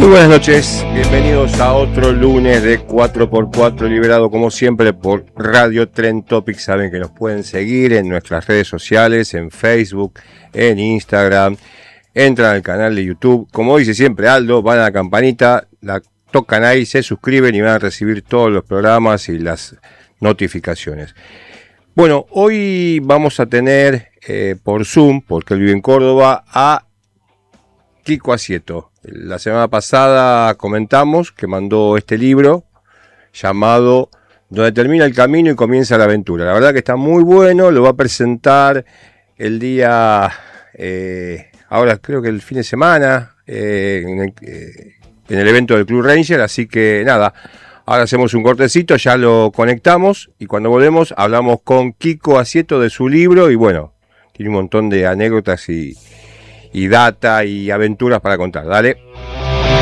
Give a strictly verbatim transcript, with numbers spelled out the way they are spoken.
buenas noches, bienvenidos a otro lunes de cuatro por cuatro, liberado como siempre por Radio Trend Topics. Saben que nos pueden seguir en nuestras redes sociales, en Facebook, en Instagram, entran al canal de YouTube, como dice siempre Aldo, van a la campanita, la tocan ahí, se suscriben y van a recibir todos los programas y las notificaciones. Bueno, hoy vamos a tener eh, por Zoom, porque él vive en Córdoba, a Kiko Asieto. La semana pasada comentamos que mandó este libro llamado Donde termina el camino y comienza la aventura. La verdad que está muy bueno, lo va a presentar el día, eh, ahora creo que el fin de semana, eh, en, el, eh, en el evento del Club Ranger, así que nada, ahora hacemos un cortecito, ya lo conectamos y cuando volvemos hablamos con Kiko Asieto de su libro y bueno, tiene un montón de anécdotas y... y data y aventuras para contar. Dale.